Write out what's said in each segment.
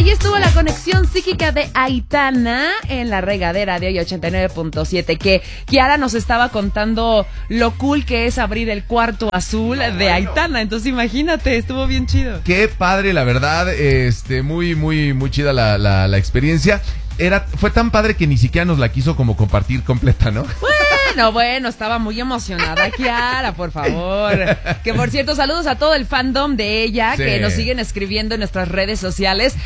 Ahí estuvo la conexión psíquica de Aitana en la regadera de hoy 89.7, que Kiara nos estaba contando lo cool que es abrir el cuarto azul de Aitana. Entonces imagínate, estuvo bien chido. Qué padre, la verdad, muy chida la experiencia. Fue tan padre que ni siquiera nos la quiso como compartir completa, ¿no? Bueno, estaba muy emocionada Kiara, por favor. Que por cierto, saludos a todo el fandom de ella, sí, que nos siguen escribiendo en nuestras redes sociales,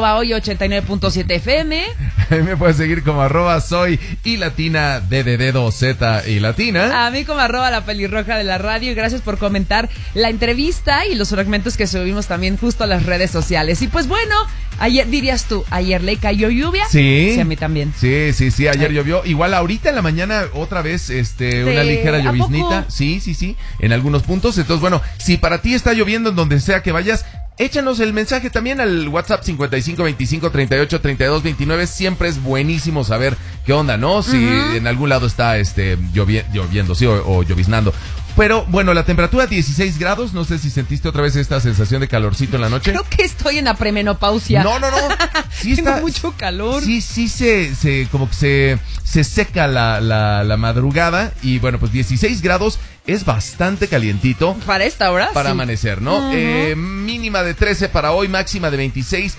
@hoy89.7fm. Me puedes seguir como @soy y latina, D de dedo, Z y latina. A mí como @la pelirroja de la radio, y gracias por comentar la entrevista y los fragmentos que subimos también justo a las redes sociales. Y pues bueno, ayer, dirías tú, ¿ayer le cayó lluvia? Sí. Sí, a mí también. Sí, ayer llovió. Igual ahorita en la mañana otra vez una ligera lloviznita. Sí, en algunos puntos. Entonces, bueno, si para ti está lloviendo en donde sea que vayas, échanos el mensaje también al WhatsApp 5525383229. Siempre es buenísimo saber qué onda, ¿no? Si en algún lado está lloviendo, sí, o lloviznando. Pero bueno, la temperatura 16 grados, no sé si sentiste otra vez esta sensación de calorcito en la noche. Creo que estoy en la premenopausia. No. Sí tengo mucho calor. Sí, como que se seca la madrugada. Y bueno, pues 16 grados es bastante calientito. Para esta hora, para sí, amanecer, ¿no? Mínima de 13 para hoy, máxima de 26,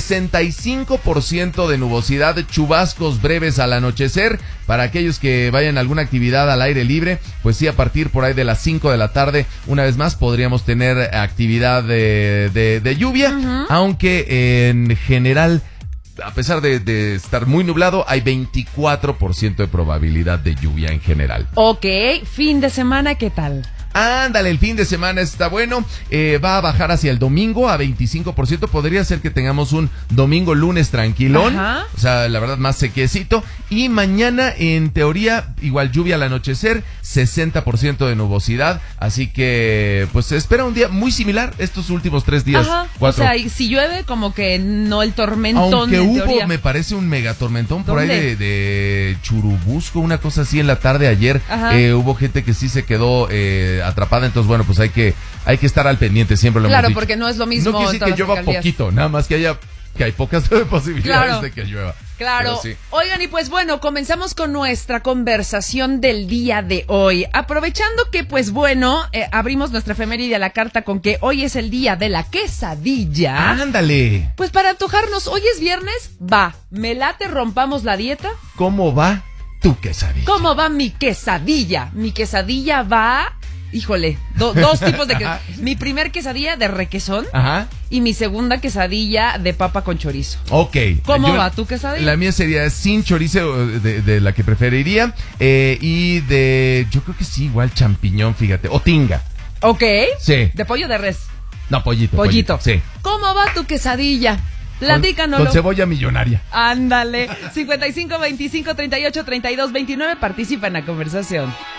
65% de nubosidad, chubascos breves al anochecer. Para aquellos que vayan a alguna actividad al aire libre, pues sí, a partir por ahí de las 5 de la tarde, una vez más podríamos tener actividad de lluvia, aunque en general, a pesar de estar muy nublado, hay 24% de probabilidad de lluvia en general. Ok, fin de semana, ¿qué tal? Ándale, el fin de semana está bueno, va a bajar hacia el domingo a 25%, podría ser que tengamos un domingo, lunes tranquilón, o sea, la verdad más sequecito, y mañana en teoría igual lluvia al anochecer, 60% de nubosidad, así que pues se espera un día muy similar estos últimos 3 días. 4. O sea, y si llueve como que no el tormentón. Aunque hubo, teoría, me parece un megatormentón por ¿dónde? Ahí de Churubusco, una cosa así en la tarde ayer, hubo gente que sí se quedó atrapada, entonces bueno, pues hay que estar al pendiente, siempre lo hemos dicho. Claro, porque no es lo mismo. No quiere decir que llueva poquito, nada más que hay pocas posibilidades de que llueva. Claro. Sí. Oigan, y pues bueno, comenzamos con nuestra conversación del día de hoy. Aprovechando que pues bueno, abrimos nuestra efeméride a la carta con que hoy es el día de la quesadilla. ¡Ándale! Pues para antojarnos, hoy es viernes, me late, rompamos la dieta. ¿Cómo va tu quesadilla? ¿Cómo va mi quesadilla? Mi quesadilla va... Híjole, dos tipos de quesadilla. Mi primer quesadilla de requesón. Y mi segunda quesadilla de papa con chorizo. Ok. ¿Cómo va tu quesadilla? La mía sería sin chorizo, de la que preferiría. Y yo creo que sí, igual champiñón, fíjate. O tinga. Ok. Sí. ¿De pollo o de res? No, pollito. Sí. ¿Cómo va tu quesadilla? Platícanos. Con cebolla millonaria. Ándale. 55 25 38 32 29. Participa en la conversación.